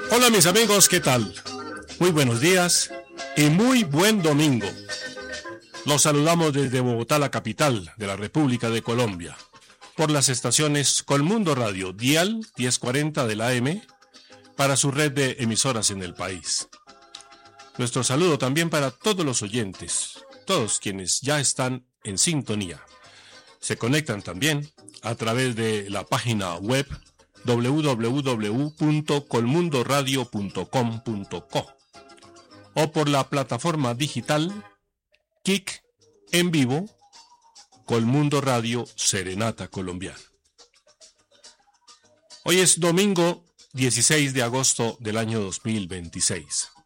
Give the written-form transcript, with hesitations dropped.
Hola mis amigos, ¿qué tal? Muy buenos días y muy buen domingo. Los saludamos desde Bogotá, la capital de la República de Colombia, por las estaciones Colmundo Radio, Dial 1040 de la AM, para su red de emisoras en el país. Nuestro saludo también para todos los oyentes, todos quienes ya están en sintonía. Se conectan también a través de la página web www.colmundoradio.com.co o por la plataforma digital Kik en vivo Colmundo Radio Serenata Colombiana. Hoy es domingo 16 de agosto del año 2026.